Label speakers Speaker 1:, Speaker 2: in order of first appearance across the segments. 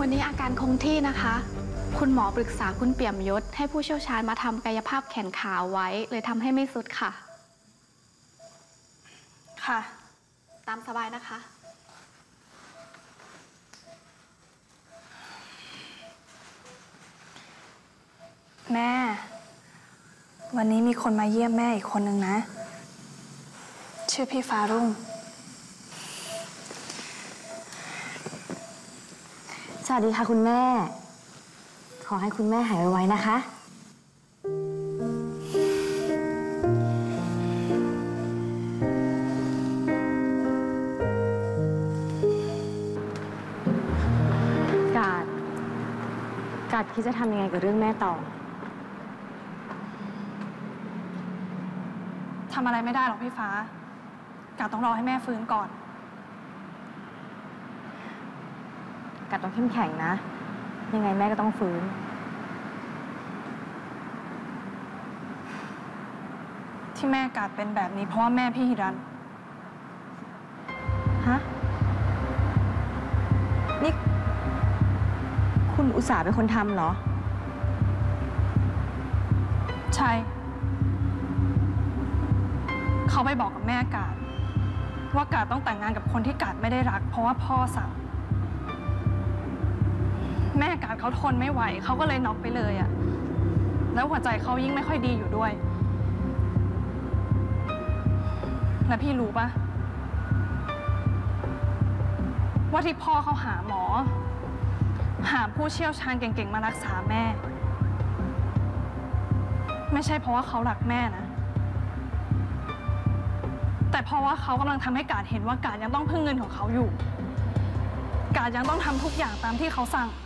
Speaker 1: วันนี้อาการคงที่นะคะ คุณหมอปรึกษาคุณเปี่ยมยศให้ผู้เชี่ยวชาญมาทำกายภาพแขนขาไว้เลยทำให้ไม่สุดค่ะ ค่ะ ตามสบายนะคะ
Speaker 2: แม่ วันนี้มีคนมาเยี่ยมแม่อีกคนนึงนะ ชื่อพี่ฟ้ารุ่ง
Speaker 3: สวัสดีค่ะคุณแม่ ขอให้คุณแม่หายไวๆนะคะ กาดคิดจะทำยังไงกับเรื่องแม่ต่อ
Speaker 2: ทำอะไรไม่ได้หรอกพี่ฟ้า กาต้องรอให้แม่ฟื้นก่อน
Speaker 3: กาดต้องเข้มแข็งนะ ยังไงแม่ก็ต้องฟื้น
Speaker 2: ที่แม่กาดเป็นแบบนี้เพราะว่าแม่พี่หิรัน
Speaker 3: ฮะ นี่ คุณอุตส่าห์เป็นคนทำเหรอ
Speaker 2: ใช่ เขาไปบอกกับแม่กาดว่ากาดต้องแต่งงานกับคนที่กาดไม่ได้รัก เพราะว่าพ่อสั่ง แม่กาดเขาทนไม่ไหวเขาก็เลยน็อกไปเลยอะแล้วหัวใจเขายิ่งไม่ค่อยดีอยู่ด้วย แล้วพี่รู้ปะว่าที่พ่อเขาหาหมอ หาผู้เชี่ยวชาญเก่งๆมารักษาแม่ ไม่ใช่เพราะว่าเขารักแม่นะ แต่เพราะว่าเขากำลังทำให้กาดเห็นว่ากาดยังต้องพึ่งเงินของเขาอยู่ กาดยังต้องทำทุกอย่างตามที่เขาสั่ง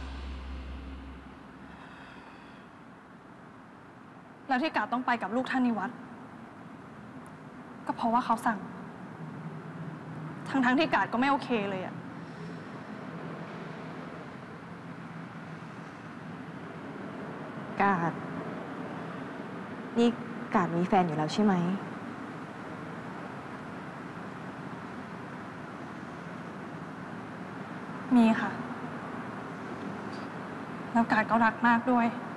Speaker 2: แล้วที่กาดต้องไปกับลูกท่านนิวัฒน์ก็เพราะว่าเขาสั่ง ทั้งที่กาดก็ไม่โอเคเลยอะ
Speaker 3: กาด นี่กาดมีแฟนอยู่แล้วใช่ไหม
Speaker 2: มีค่ะ แล้วกาดก็รักมากด้วย